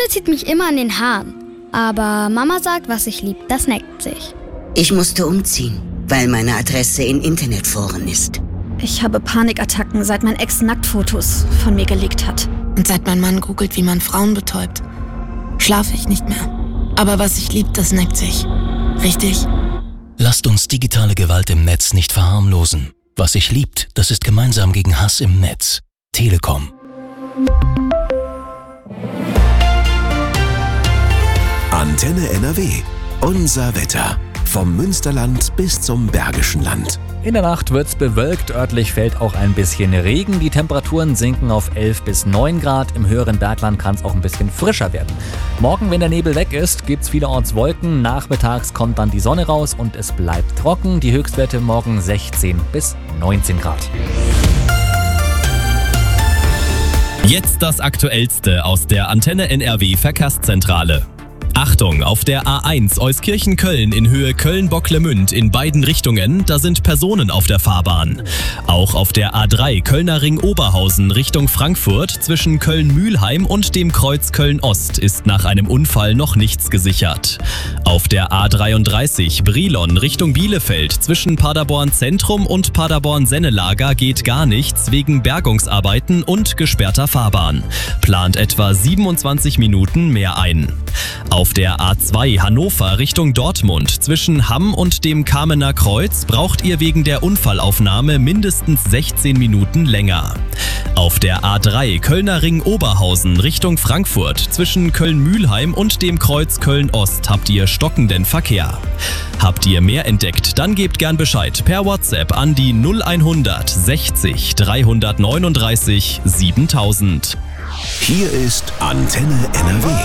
zieht mich immer an den Haaren. Aber Mama sagt, was ich lieb, das neckt sich. Ich musste umziehen, weil meine Adresse in Internetforen ist. Ich habe Panikattacken, seit mein Ex Nacktfotos von mir geleakt hat. Und seit mein Mann googelt, wie man Frauen betäubt, schlafe ich nicht mehr. Aber was ich lieb, das neckt sich. Richtig? Lasst uns digitale Gewalt im Netz nicht verharmlosen. Was sich liebt, das ist gemeinsam gegen Hass im Netz. Telekom. Antenne NRW. Unser Wetter. Vom Münsterland bis zum Bergischen Land. In der Nacht wird's bewölkt, örtlich fällt auch ein bisschen Regen. Die Temperaturen sinken auf 11 bis 9 Grad. Im höheren Bergland kann es auch ein bisschen frischer werden. Morgen, wenn der Nebel weg ist, gibt's vielerorts Wolken. Nachmittags kommt dann die Sonne raus und es bleibt trocken. Die Höchstwerte morgen 16 bis 19 Grad. Jetzt das Aktuellste aus der Antenne NRW Verkehrszentrale. Achtung, auf der A1 Euskirchen-Köln in Höhe Köln-Bocklemünd in beiden Richtungen, da sind Personen auf der Fahrbahn. Auch auf der A3 Kölner Ring Oberhausen Richtung Frankfurt zwischen Köln-Mühlheim und dem Kreuz Köln-Ost ist nach einem Unfall noch nichts gesichert. Auf der A33 Brilon Richtung Bielefeld zwischen Paderborn Zentrum und Paderborn Sennelager geht gar nichts wegen Bergungsarbeiten und gesperrter Fahrbahn. Plant etwa 27 Minuten mehr ein. Auf der A2 Hannover Richtung Dortmund zwischen Hamm und dem Kamener Kreuz braucht ihr wegen der Unfallaufnahme mindestens 16 Minuten länger. Auf der A3 Kölner Ring Oberhausen Richtung Frankfurt zwischen Köln-Mühlheim und dem Kreuz Köln-Ost habt ihr stockenden Verkehr. Habt ihr mehr entdeckt, dann gebt gern Bescheid per WhatsApp an die 0100 60 339 7000. Hier ist Antenne NRW.